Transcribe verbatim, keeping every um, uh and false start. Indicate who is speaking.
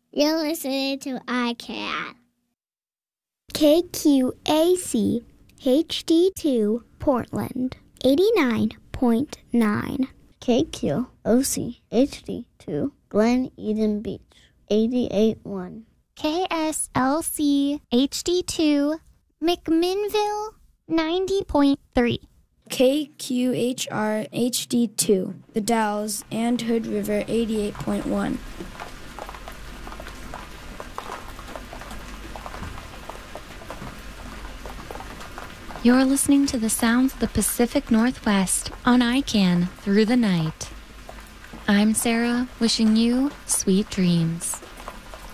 Speaker 1: You're listening to I C A N.
Speaker 2: K Q A C H D two Portland, eighty-nine point nine.
Speaker 3: K Q O C H D two Glen Eden Beach, eighty-eight point one.
Speaker 4: K S L C H D two McMinnville, ninety point three.
Speaker 5: K Q H R H D two The Dalles and Hood River, eighty-eight point one.
Speaker 6: You're listening to the sounds of the Pacific Northwest on I C A N Through the Night. I'm Sarah, wishing you sweet dreams.